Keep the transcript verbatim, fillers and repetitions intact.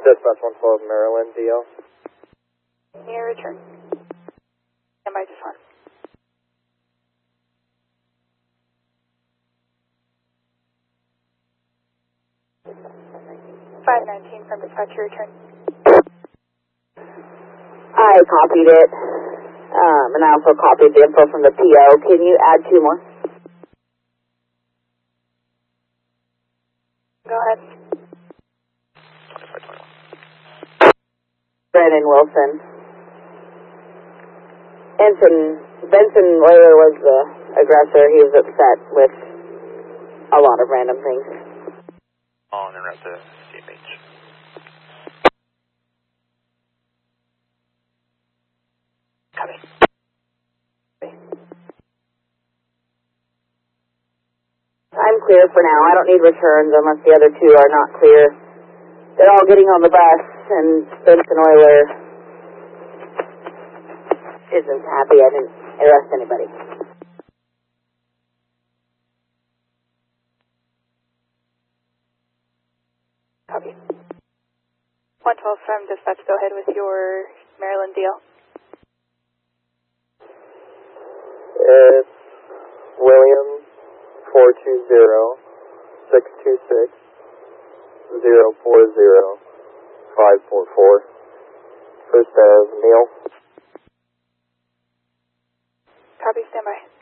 Dispatch one twelve Maryland, D L. Near return. Stand by, just one. five nineteen from dispatch, return. I copied it, um, and I also copied the info from the P O. Can you add two more? Go ahead. Brandon Wilson. Benson, Benson Whaler was the aggressor. He was upset with a lot of random things. On and route to C M H. Copy. I'm clear for now. I don't need returns unless the other two are not clear. They're all getting on the bus, and Benson Euler isn't happy. I didn't arrest anybody. Copy. one twelve from dispatch, go ahead with your Maryland D L. It's William four two zero six two six zero four zero five four four. First as Neil. Copy, stand by.